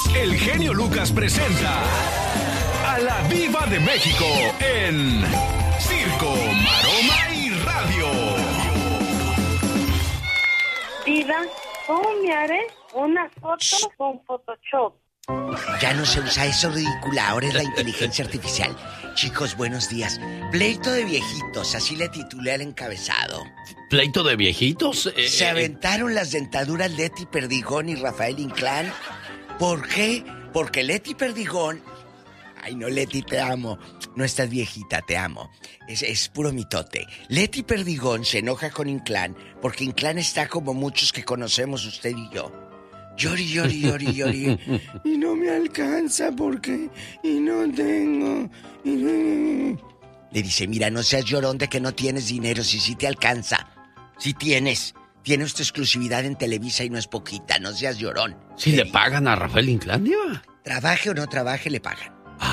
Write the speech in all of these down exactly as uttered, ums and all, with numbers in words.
el genio Lucas presenta a la Diva de México en Circo, Maroma y Radio. Diva, ¿cómo me haré una foto con Photoshop? Ya no se usa eso ridícula, ahora es la inteligencia artificial. Chicos, buenos días. Pleito de viejitos, así le titulé al encabezado. ¿Pleito de viejitos? Eh, Se aventaron las dentaduras Leti Perdigón y Rafael Inclán. ¿Por qué? Porque Leti Perdigón... Ay, no, Leti, te amo. No estás viejita, te amo. Es, es puro mitote. Leti Perdigón se enoja con Inclán porque Inclán está como muchos que conocemos usted y yo. Llori, llori, llori, llori. Y no me alcanza porque... Y no tengo... Y no... Le dice, mira, no seas llorón de que no tienes dinero, si sí te alcanza. Si tienes. Tienes tu exclusividad en Televisa y no es poquita, no seas llorón. ¿Si le pagan a Rafael Inclán, Diva? Trabaje o no trabaje, le pagan.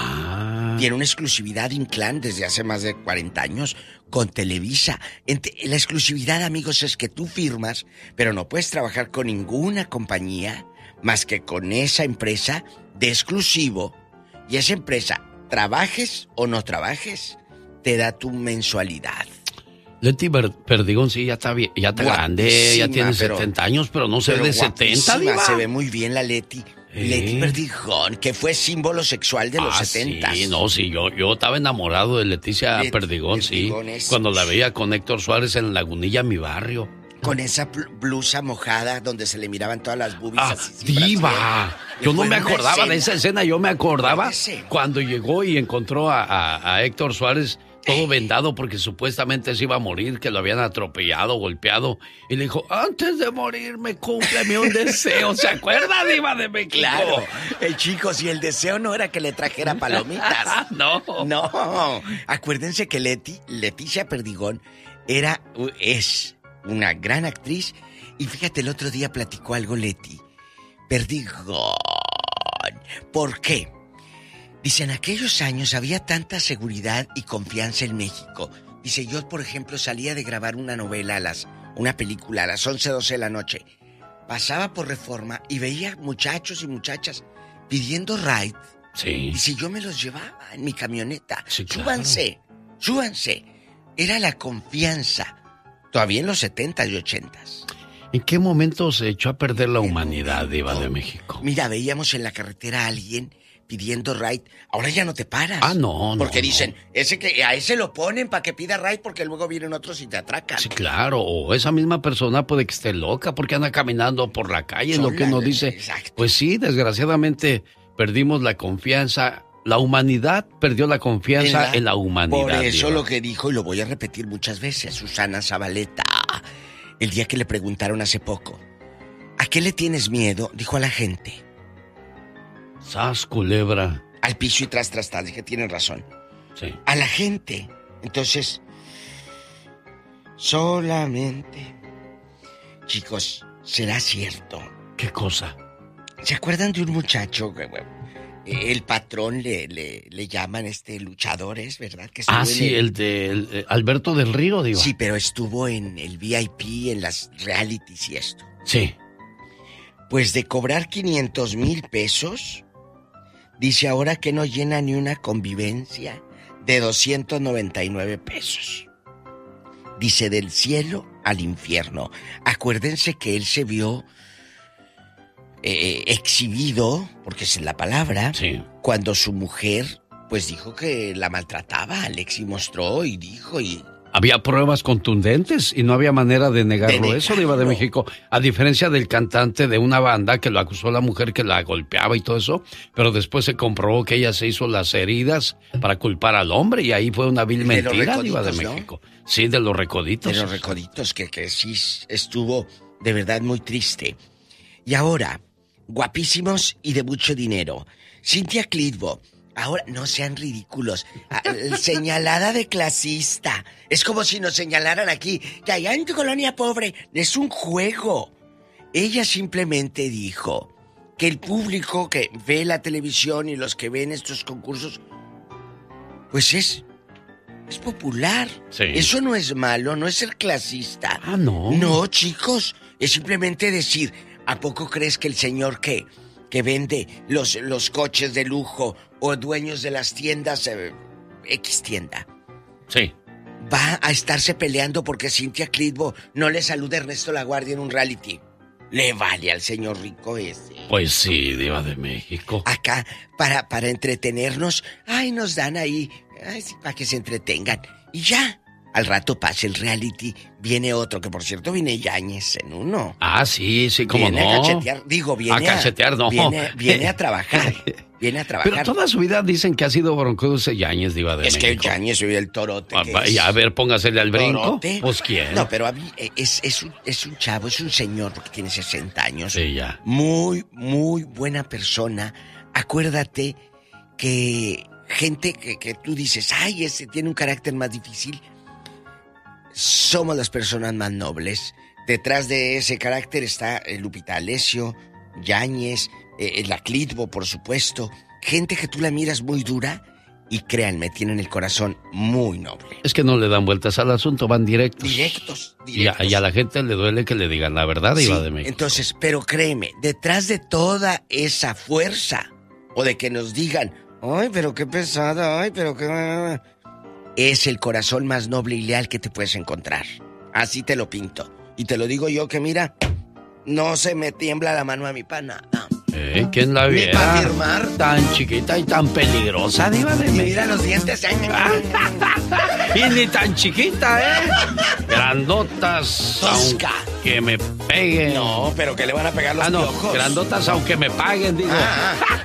Ah. Tiene una exclusividad Inclán desde hace más de cuarenta años con Televisa. La exclusividad, amigos, es que tú firmas, pero no puedes trabajar con ninguna compañía más que con esa empresa de exclusivo. Y esa empresa, trabajes o no trabajes, te da tu mensualidad. Leti Perdigón sí ya está bien, ya está grande, ya tiene pero, setenta años, pero no se ve de setenta, Diva. Se ve muy bien la Leti. ¿Eh? Leti Perdigón, que fue símbolo sexual de los ah, setentas. Sí, no, sí, yo, yo estaba enamorado de Leticia Let- Perdigón, Perdigón, sí. Es... Cuando la veía con Héctor Suárez en Lagunilla, mi barrio. Con esa blusa mojada donde se le miraban todas las boobies ah, así. Diva. Yo no me acordaba de esa escena, yo me acordaba cuando llegó y encontró a, a, a Héctor Suárez todo vendado porque supuestamente se iba a morir, que lo habían atropellado, golpeado. Y le dijo, antes de morirme, cúmpleme un deseo. ¿Se acuerda, Diva de México? Claro. El chico, si el deseo no era que le trajera palomitas. No. No. Acuérdense que Leti, Leticia Perdigón, era, es una gran actriz. Y fíjate, el otro día platicó algo Leti Perdigón. ¿Por qué? Dice, en aquellos años había tanta seguridad y confianza en México. Dice, yo, por ejemplo, salía de grabar una novela a las... una película a las once, doce de la noche. Pasaba por Reforma y veía muchachos y muchachas pidiendo ride. Sí. Dice, yo me los llevaba en mi camioneta. Sí, claro. Súbanse, súbanse. Era la confianza. Todavía en los setentas y ochentas. ¿En qué momento se echó a perder la humanidad, Diva de México? Mira, veíamos en la carretera a alguien pidiendo ride. Ahora ya no te paras. Ah, no, no. Porque no. dicen, ese que a ese lo ponen para que pida ride porque luego vienen otros y te atracan. Sí, claro. O esa misma persona puede que esté loca porque anda caminando por la calle, Son lo que uno dice. Exacto. Pues sí, desgraciadamente perdimos la confianza. La humanidad perdió la confianza en la, en la humanidad. Por eso Diva. lo que dijo, y lo voy a repetir muchas veces, Susana Zabaleta, el día que le preguntaron hace poco, ¿a qué le tienes miedo? Dijo a la gente. ¡Sas, culebra! Al piso y tras, tras, tras. Dije, tienen razón. Sí. A la gente. Entonces, solamente... Chicos, ¿será cierto? ¿Qué cosa? ¿Se acuerdan de un muchacho? El patrón le, le, le llaman este luchadores, ¿verdad? Que ah, sí, el, el de el, el Alberto del Río, digo. Sí, pero estuvo en el V I P, en las realities y esto. Sí. Pues de cobrar quinientos mil pesos... Dice ahora que no llena ni una convivencia de doscientos noventa y nueve pesos. Dice del cielo al infierno. Acuérdense que él se vio eh, exhibido, porque es la palabra, sí. Cuando su mujer pues dijo que la maltrataba. Alexi mostró y dijo y... Había pruebas contundentes y no había manera de negarlo. De negarlo. Eso, Diva de México. A diferencia del cantante de una banda que lo acusó a la mujer que la golpeaba y todo eso, pero después se comprobó que ella se hizo las heridas para culpar al hombre y ahí fue una vil mentira, Diva de México. ¿No? Sí, de los recoditos. De los recoditos, que, que sí estuvo de verdad muy triste. Y ahora, guapísimos y de mucho dinero. Cynthia Clitbo. Ahora, no sean ridículos. Señalada de clasista. Es como si nos señalaran aquí, que allá en tu colonia pobre es un juego. Ella simplemente dijo que el público que ve la televisión y los que ven estos concursos, pues es, es popular. Sí. Eso no es malo, no es ser clasista. Ah, no. No, chicos, es simplemente decir, ¿a poco crees que el señor que... que vende los, los coches de lujo o dueños de las tiendas, eh, X tienda. Sí. Va a estarse peleando porque Cynthia Clitbo no le saluda a Ernesto Laguardia en un reality. Le vale al señor rico ese. Pues sí, Diva de México. Acá, para, para entretenernos, ay, nos dan ahí, ay, sí, para que se entretengan. Y ya, al rato pasa el reality, viene otro, que por cierto viene Yáñez en uno. Ah, sí, sí, cómo viene no. a cachetear, digo, viene a... cachetear, no. Viene, viene a trabajar, viene a trabajar. Pero toda su vida dicen que ha sido broncudo Yáñez, Diva de es México. Es que Yáñez soy el torote. A, es... a ver, póngasele al brinco. ¿Torote? Pues quién. No, pero a mí es, es, un, es un chavo, es un señor, porque tiene sesenta años. Sí, ya. Muy, muy buena persona. Acuérdate que gente que, que tú dices, ay, ese tiene un carácter más difícil. Somos las personas más nobles. Detrás de ese carácter está Lupita Alessio, Yáñez, eh, la Clitbo, por supuesto. Gente que tú la miras muy dura y créanme, tienen el corazón muy noble. Es que no le dan vueltas al asunto, van directos. Directos, directos. Y a, y a la gente le duele que le digan la verdad, Diva sí, de México. Entonces, pero créeme, detrás de toda esa fuerza, o de que nos digan, ay, pero qué pesada, ay, pero qué... es el corazón más noble y leal que te puedes encontrar. Así te lo pinto. Y te lo digo yo que mira, no se me tiembla la mano a mi pana. ¿Eh? ¿Quién la viera? Ni para firmar. Tan chiquita y tan peligrosa, Diva de México. Mira los dientes. Y ni tan chiquita, ¿eh? Grandotas. Tosca. Aunque me peguen. No, pero que le van a pegar los ah, no, piojos. Grandotas aunque me paguen, digo. Ah, ah.